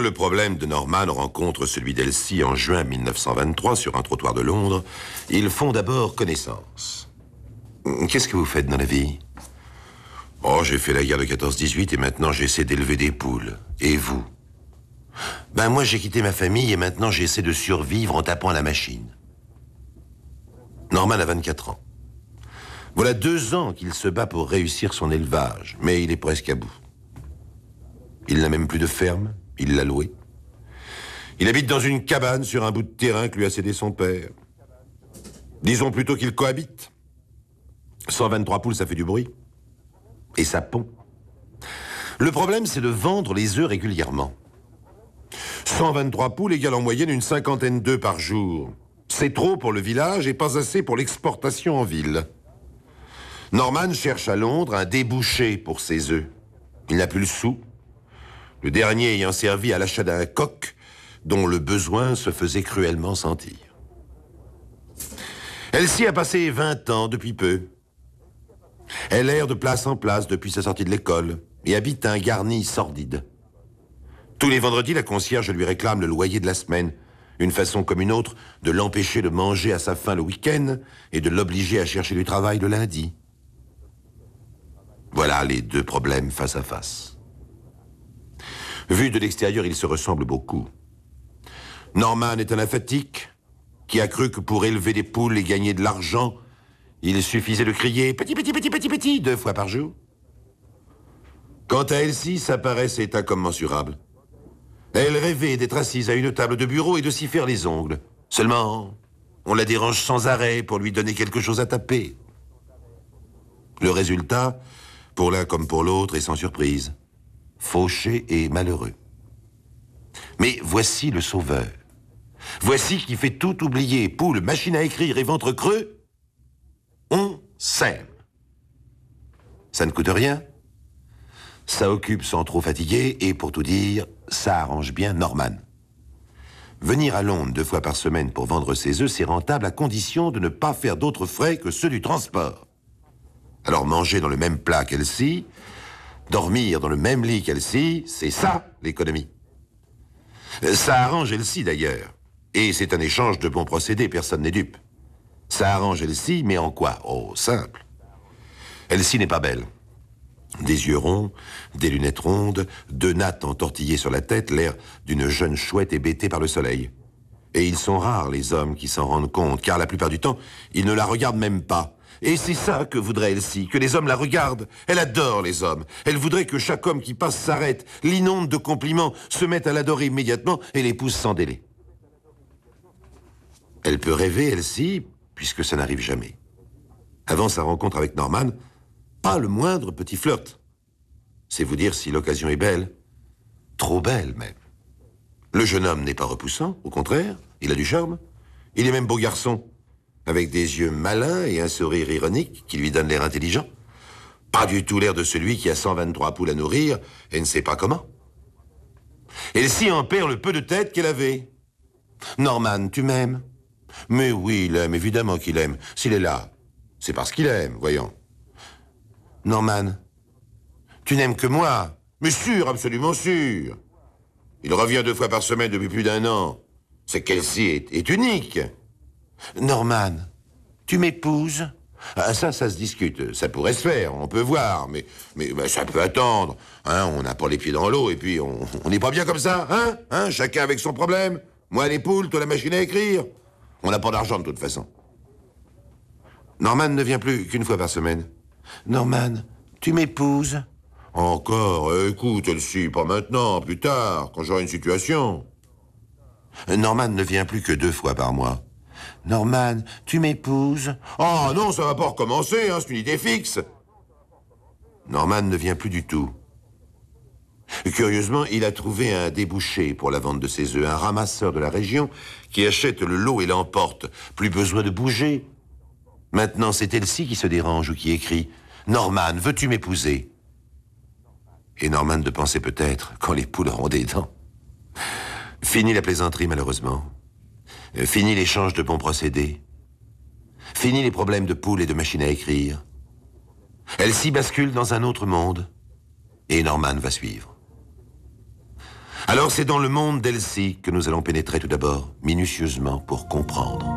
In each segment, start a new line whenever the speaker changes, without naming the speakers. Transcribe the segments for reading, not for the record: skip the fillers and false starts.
le problème de Norman rencontre celui d'Elsie en juin 1923 sur un trottoir de Londres, ils font d'abord connaissance. Qu'est-ce que vous faites dans la vie? Oh, j'ai fait la guerre de 14-18 et maintenant j'essaie d'élever des poules. Et vous? Ben moi j'ai quitté ma famille et maintenant j'essaie de survivre en tapant à la machine. Norman a 24 ans. Voilà 2 ans qu'il se bat pour réussir son élevage, mais il est presque à bout. Il n'a même plus de ferme, il l'a louée. Il habite dans une cabane sur un bout de terrain que lui a cédé son père. Disons plutôt qu'il cohabite. 123 poules, ça fait du bruit. Et ça pond. Le problème, c'est de vendre les œufs régulièrement. 123 poules égale en moyenne une 50aine d'œufs par jour. C'est trop pour le village et pas assez pour l'exportation en ville. Norman cherche à Londres un débouché pour ses œufs. Il n'a plus le sou. Le dernier ayant servi à l'achat d'un coq dont le besoin se faisait cruellement sentir. Elsie a passé 20 ans depuis peu. Elle erre de place en place depuis sa sortie de l'école et habite un garni sordide. Tous les vendredis, la concierge lui réclame le loyer de la semaine, une façon comme une autre de l'empêcher de manger à sa faim le week-end et de l'obliger à chercher du travail le lundi. Voilà les 2 problèmes face à face. Vu de l'extérieur, ils se ressemblent beaucoup. Norman est un aphatique qui a cru que pour élever des poules et gagner de l'argent, il suffisait de crier « petit, petit, petit, petit, petit » 2 fois par jour. Quant à Elsie, ça paraissait incommensurable. Elle rêvait d'être assise à une table de bureau et de s'y faire les ongles. Seulement, on la dérange sans arrêt pour lui donner quelque chose à taper. Le résultat, pour l'un comme pour l'autre, est sans surprise. Fauché et malheureux. Mais voici le sauveur. Voici qui fait tout oublier, poule, machine à écrire et ventre creux. On s'aime. Ça ne coûte rien. Ça occupe sans trop fatiguer et pour tout dire, ça arrange bien Norman. Venir à Londres 2 fois par semaine pour vendre ses œufs, c'est rentable à condition de ne pas faire d'autres frais que ceux du transport. Alors manger dans le même plat qu'Elsie, dormir dans le même lit qu'Elsie, c'est ça l'économie. Ça arrange Elsie d'ailleurs. Et c'est un échange de bons procédés, personne n'est dupe. Ça arrange Elsie, mais en quoi? Oh, simple. Elsie n'est pas belle. Des yeux ronds, des lunettes rondes, 2 nattes entortillées sur la tête, l'air d'une jeune chouette hébétée par le soleil. Et ils sont rares, les hommes, qui s'en rendent compte, car la plupart du temps, ils ne la regardent même pas. Et c'est ça que voudrait Elsie, que les hommes la regardent. Elle adore les hommes. Elle voudrait que chaque homme qui passe s'arrête, l'inonde de compliments, se mette à l'adorer immédiatement et l'épouse sans délai. Elle peut rêver, Elsie, puisque ça n'arrive jamais. Avant sa rencontre avec Norman, pas le moindre petit flirt. C'est vous dire si l'occasion est belle. Trop belle, même. Le jeune homme n'est pas repoussant, au contraire, il a du charme. Il est même beau garçon, avec des yeux malins et un sourire ironique qui lui donne l'air intelligent. Pas du tout l'air de celui qui a 123 poules à nourrir et ne sait pas comment. Elsie en perd le peu de tête qu'elle avait. Norman, tu m'aimes? Mais oui, il aime, évidemment qu'il aime. S'il est là, c'est parce qu'il aime, voyons. Norman, tu n'aimes que moi? Mais sûr, absolument sûr. Il revient 2 fois par semaine depuis plus d'1 an. C'est qu'Elsie est unique. Norman, tu m'épouses? Ah, ça se discute. Ça pourrait se faire, on peut voir, mais ça peut attendre. Hein, on n'a pas les pieds dans l'eau et puis on n'est pas bien comme ça, hein? Chacun avec son problème. Moi les poules, toi la machine à écrire. On n'a pas d'argent de toute façon. Norman ne vient plus qu'1 fois par semaine. Norman, tu m'épouses? Encore, écoute, Elsie, pas maintenant, plus tard, quand j'aurai une situation. Norman ne vient plus que 2 fois par mois. Norman, tu m'épouses? Oh non, ça va pas recommencer, hein, c'est une idée fixe. Norman ne vient plus du tout. Curieusement, il a trouvé un débouché pour la vente de ses œufs, un ramasseur de la région qui achète le lot et l'emporte. Plus besoin de bouger. Maintenant, c'est Elsie qui se dérange ou qui écrit « Norman, veux-tu m'épouser ?» Et Norman de penser peut-être quand les poules auront des dents. Fini la plaisanterie, malheureusement. Fini l'échange de bons procédés. Fini les problèmes de poules et de machines à écrire. Elsie bascule dans un autre monde. Et Norman va suivre. Alors c'est dans le monde d'Elsie que nous allons pénétrer tout d'abord, minutieusement, pour comprendre.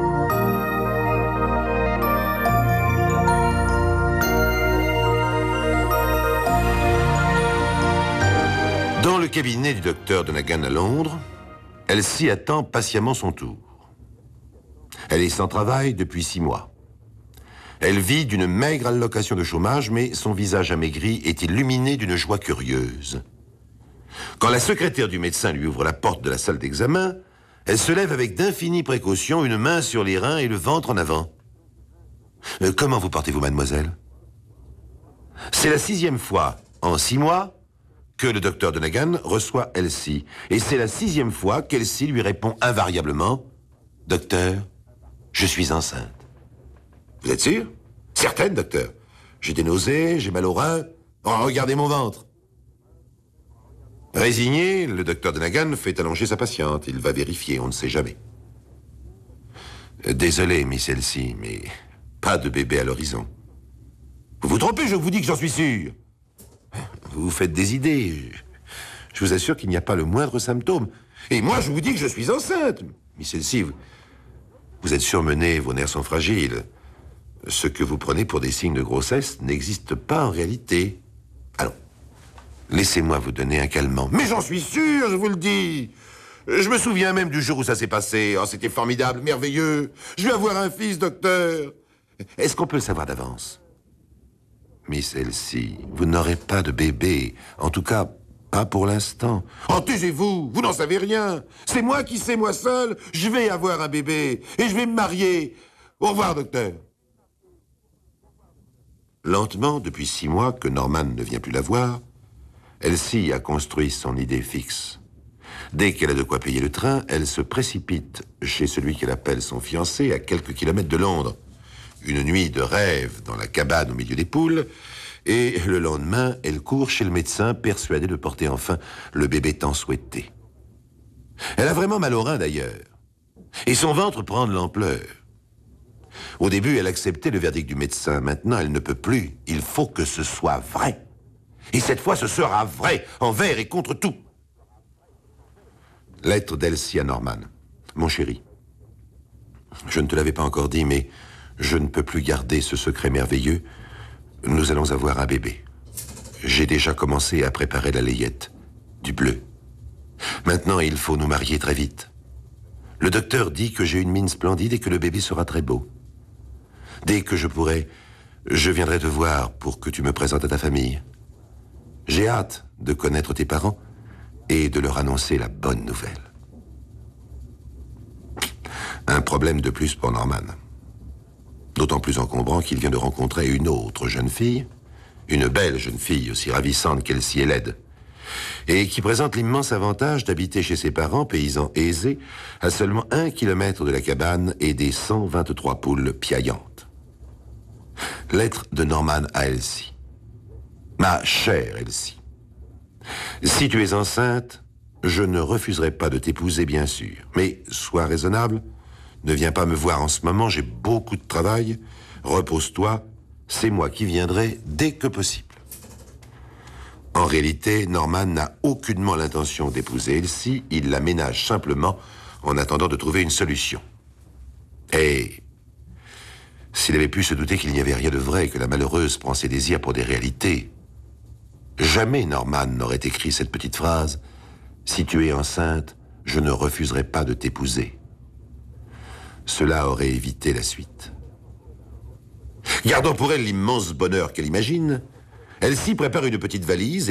Dans le cabinet du docteur Donegan à Londres, Elsie attend patiemment son tour. Elle est sans travail depuis 6 mois. Elle vit d'une maigre allocation de chômage, mais son visage amaigri est illuminé d'une joie curieuse. Quand la secrétaire du médecin lui ouvre la porte de la salle d'examen, elle se lève avec d'infinies précautions, une main sur les reins et le ventre en avant. Comment vous portez-vous, mademoiselle? C'est la 6e fois en 6 mois que le docteur Donegan reçoit Elsie. Et c'est la 6e fois qu'Elsie lui répond invariablement « Docteur, je suis enceinte. » Vous êtes sûr? Certaine, docteur. J'ai des nausées, j'ai mal au rein. Oh, regardez mon ventre. Résigné, le docteur Donegan fait allonger sa patiente. Il va vérifier, on ne sait jamais. Désolé, Miss Elsie, mais pas de bébé à l'horizon. Vous vous trompez, je vous dis que j'en suis sûr. Vous vous faites des idées. Je vous assure qu'il n'y a pas le moindre symptôme. Et moi, je vous dis que je suis enceinte. Miss Elsie, vous êtes surmenée, vos nerfs sont fragiles. Ce que vous prenez pour des signes de grossesse n'existe pas en réalité. Allons, laissez-moi vous donner un calmant. Mais j'en suis sûr, je vous le dis. Je me souviens même du jour où ça s'est passé. Oh, c'était formidable, merveilleux. Je vais avoir un fils, docteur. Est-ce qu'on peut le savoir d'avance? Miss Elsie, vous n'aurez pas de bébé. En tout cas, pas pour l'instant. Oh, taisez-vous, vous n'en savez rien. C'est moi qui sais, moi seul. Je vais avoir un bébé et je vais me marier. Au revoir, docteur. Lentement, depuis 6 mois que Norman ne vient plus la voir, Elsie a construit son idée fixe. Dès qu'elle a de quoi payer le train, elle se précipite chez celui qu'elle appelle son fiancé à quelques kilomètres de Londres. Une nuit de rêve dans la cabane au milieu des poules, et le lendemain, elle court chez le médecin, persuadée de porter enfin le bébé tant souhaité. Elle a vraiment mal au rein d'ailleurs, et son ventre prend de l'ampleur. Au début, elle acceptait le verdict du médecin. Maintenant, elle ne peut plus. Il faut que ce soit vrai. Et cette fois, ce sera vrai, envers et contre tout. Lettre d'Elsie à Norman. Mon chéri, je ne te l'avais pas encore dit, mais je ne peux plus garder ce secret merveilleux. Nous allons avoir un bébé. J'ai déjà commencé à préparer la layette, du bleu. Maintenant, il faut nous marier très vite. Le docteur dit que j'ai une mine splendide et que le bébé sera très beau. Dès que je pourrai, je viendrai te voir pour que tu me présentes à ta famille. J'ai hâte de connaître tes parents et de leur annoncer la bonne nouvelle. Un problème de plus pour Norman. D'autant plus encombrant qu'il vient de rencontrer une autre jeune fille, une belle jeune fille aussi ravissante qu'Elsie est laide, et qui présente l'immense avantage d'habiter chez ses parents, paysans aisés, à seulement 1 kilomètre de la cabane et des 123 poules piaillantes. Lettre de Norman à Elsie. Ma chère Elsie, si tu es enceinte, je ne refuserai pas de t'épouser, bien sûr. Mais sois raisonnable, ne viens pas me voir en ce moment, j'ai beaucoup de travail. Repose-toi, c'est moi qui viendrai dès que possible. En réalité, Norman n'a aucunement l'intention d'épouser Elsie, il la ménage simplement en attendant de trouver une solution. Et s'il avait pu se douter qu'il n'y avait rien de vrai et que la malheureuse prend ses désirs pour des réalités, jamais Norman n'aurait écrit cette petite phrase « Si tu es enceinte, je ne refuserai pas de t'épouser ». Cela aurait évité la suite. Gardant pour elle l'immense bonheur qu'elle imagine, Elsie prépare une petite valise